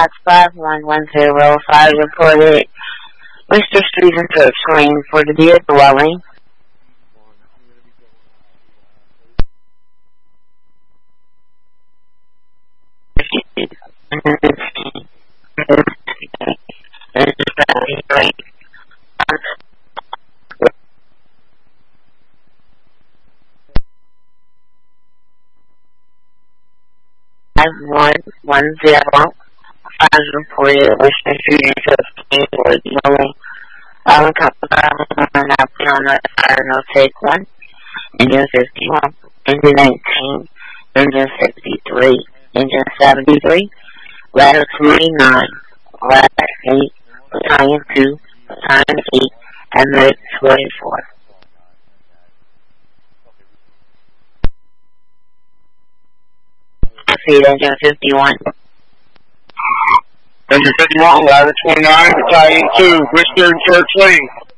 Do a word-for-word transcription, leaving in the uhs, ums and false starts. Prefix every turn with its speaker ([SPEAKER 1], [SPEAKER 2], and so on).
[SPEAKER 1] Dispatch five one one zero five reported Mister Stephen Church Lane for the deer dwelling. Five one one zero five reported Mister Stephen Church Lane for the dwelling. All couple on out on the fire, no take one. Engine fifty-one, engine nineteen, engine sixty-three, engine seventy-three, ladder twenty-nine, ladder eight, battalion two, battalion eight, and mid twenty-four. Proceed, engine fifty-one.
[SPEAKER 2] Engine fifty-one, ladder twenty-nine, battalion two, Western Church Lane.